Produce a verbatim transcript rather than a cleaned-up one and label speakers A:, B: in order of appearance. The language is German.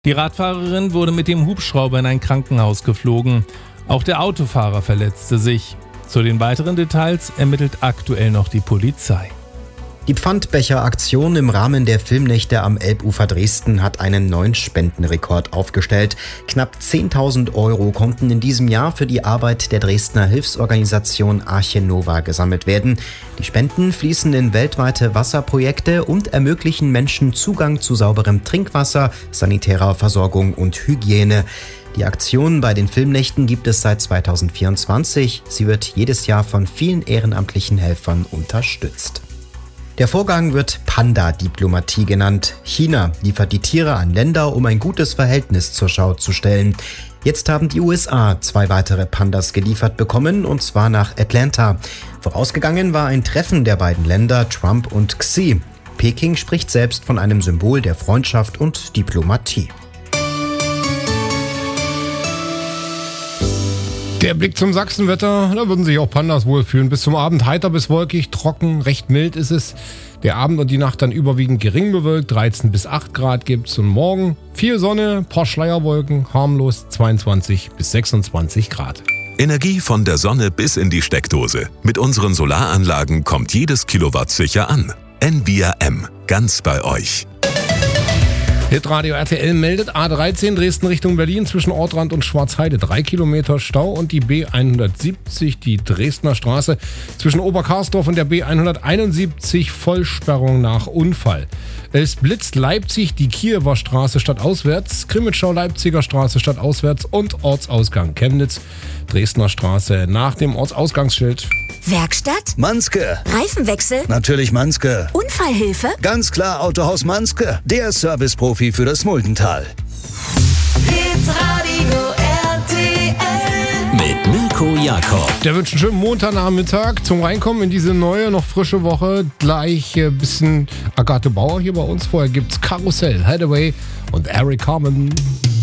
A: Die Radfahrerin wurde mit dem Hubschrauber in ein Krankenhaus geflogen. Auch der Autofahrer verletzte sich. Zu den weiteren Details ermittelt aktuell noch die Polizei.
B: Die Pfandbecher-Aktion im Rahmen der Filmnächte am Elbufer Dresden hat einen neuen Spendenrekord aufgestellt. Knapp zehntausend Euro konnten in diesem Jahr für die Arbeit der Dresdner Hilfsorganisation Arche Nova gesammelt werden. Die Spenden fließen in weltweite Wasserprojekte und ermöglichen Menschen Zugang zu sauberem Trinkwasser, sanitärer Versorgung und Hygiene. Die Aktion bei den Filmnächten gibt es seit zweitausendvierundzwanzig. Sie wird jedes Jahr von vielen ehrenamtlichen Helfern unterstützt. Der Vorgang wird Panda-Diplomatie genannt. China liefert die Tiere an Länder, um ein gutes Verhältnis zur Schau zu stellen. Jetzt haben die U S A zwei weitere Pandas geliefert bekommen, und zwar nach Atlanta. Vorausgegangen war ein Treffen der beiden Länder, Trump und Xi. Peking spricht selbst von einem Symbol der Freundschaft und Diplomatie.
C: Der Blick zum Sachsenwetter, da würden sich auch Pandas wohlfühlen. Bis zum Abend heiter bis wolkig, trocken, recht mild ist es. Der Abend und die Nacht dann überwiegend gering bewölkt, dreizehn bis acht Grad gibt's. Und morgen viel Sonne, paar Schleierwolken, harmlos zweiundzwanzig bis sechsundzwanzig Grad.
D: Energie von der Sonne bis in die Steckdose. Mit unseren Solaranlagen kommt jedes Kilowatt sicher an. N V R M, ganz bei euch.
C: Hitradio R T L meldet A dreizehn Dresden Richtung Berlin zwischen Ortrand und Schwarzheide drei Kilometer Stau und die B hundertsiebzig, die Dresdner Straße zwischen Oberkarsdorf und der B hunderteinundsiebzig Vollsperrung nach Unfall. Es blitzt Leipzig, die Kiewer Straße stadtauswärts, Krimitschau Leipziger Straße stadtauswärts und Ortsausgang Chemnitz, Dresdner Straße nach dem Ortsausgangsschild.
E: Werkstatt?
F: Manske.
E: Reifenwechsel?
F: Natürlich Manske.
E: Unfallhilfe?
F: Ganz klar Autohaus Manske. Der Serviceprofi für das Muldental.
G: Hitradio R T L
H: mit Mirko Jakob.
C: Der wünscht einen schönen Montagnachmittag zum Reinkommen in diese neue, noch frische Woche. Gleich ein bisschen Agathe Bauer hier bei uns. Vorher gibt's Karussell, Hathaway und Eric Carmen.